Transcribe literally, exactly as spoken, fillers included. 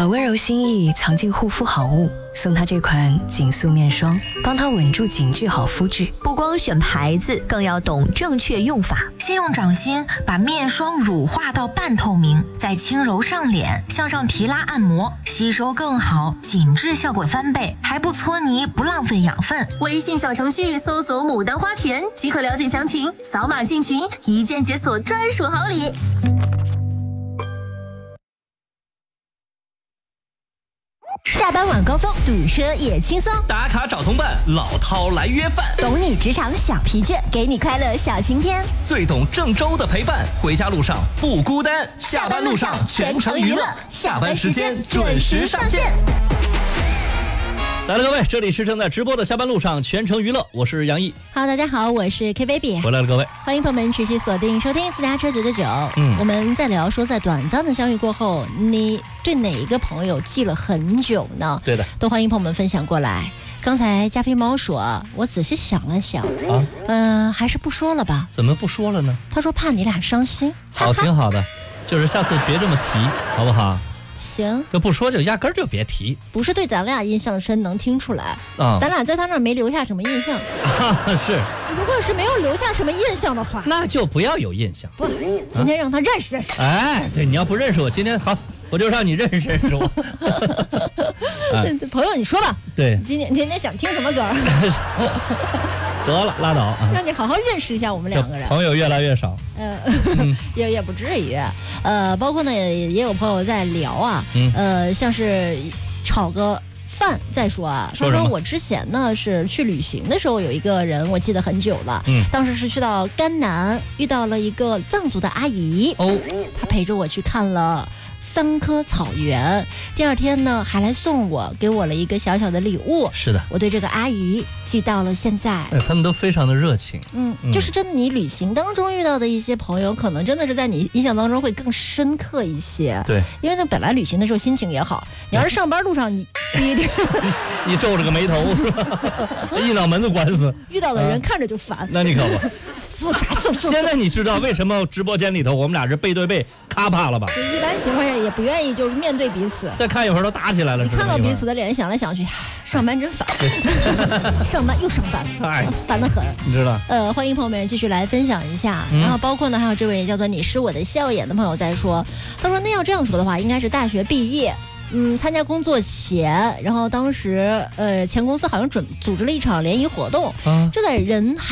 温柔心意藏进护肤好物，送他这款紧塑面霜，帮他稳住紧致好肤质。 不光选牌子，更要懂正确用法。 先用掌心把面霜乳化到半透明，再轻揉上脸，向上提拉按摩，吸收更好，紧致效果翻倍，还不搓泥，不浪费养分。 微信小程序搜索牡丹花田即可了解详情，扫码进群，一键解锁专属好礼。 下班晚高峰，堵车也轻松。 打卡找同伴，老饕来约饭。 懂你职场小疲倦，给你快乐小晴天。 最懂郑州的陪伴，回家路上不孤单。下班路上全程娱乐，下班时间准时上线。来了各位，这里是正在直播的下班路上全程娱乐，我是杨毅。 Hello， 大家好，我是 K Baby。 回来了各位， 欢迎朋友们持续锁定收听私家车九九九。 嗯， 我们在聊说，在短暂的相遇过后，你对哪一个朋友记了很久呢？ 对的， 都欢迎朋友们分享过来。刚才加菲猫说，我仔细想了想， 啊， 嗯、呃，还是不说了吧。 怎么不说了呢？ 他说怕你俩伤心。 好，挺好的，就是下次别这么提，好不好？ 行， 就不说就压根儿就别提。 不是对咱俩印象深，能听出来啊， 咱俩在他那儿没留下什么印象啊。是， 如果是没有留下什么印象的话， 那就不要有印象。 不，今天让他认识认识。 啊、哎，对，你要不认识我，今天好，我就让你认识认识我。 哎、朋友，你说吧， 对， 今天今天想听什么歌？ 得了，拉倒啊！ 让你好好认识一下我们两个人。 朋友越来越少， 呃，嗯、也也不至于。呃，包括呢，也也有朋友在聊啊， 嗯、 呃，像是炒个饭再说啊。 说他说我之前呢是去旅行的时候，有一个人我记得很久了， 嗯， 当时是去到甘南，遇到了一个藏族的阿姨， 哦， 她陪着我去看了桑科草原，第二天呢还来送我，给我了一个小小的礼物。 是的， 我对这个阿姨记到了现在。 哎，他们都非常的热情。 嗯，就是真的，你旅行当中遇到的一些朋友，可能真的是在你印象当中会更深刻一些。 对， 因为呢，本来旅行的时候心情也好，你要是上班路上，你不一定你皱着个眉头是吧？一脑门子官司， 遇到的人看着就烦。 啊、那你可不。 说啥说说。 现在你知道为什么直播间里头我们俩是背对背咔啪了吧？ 就一般情况下也不愿意就是面对彼此。 再看一会儿都打起来了。 你看到彼此的脸，想来想去，上班真烦。上班又上班，哎，烦得很。 你知道？ 呃，欢迎朋友们继续来分享一下。嗯、然后包括呢，还有这位叫做你是我的笑颜的朋友在说，他说那要这样说的话，应该是大学毕业。嗯，参加工作前，然后当时呃前公司好像准组织了一场联谊活动，啊、就在人海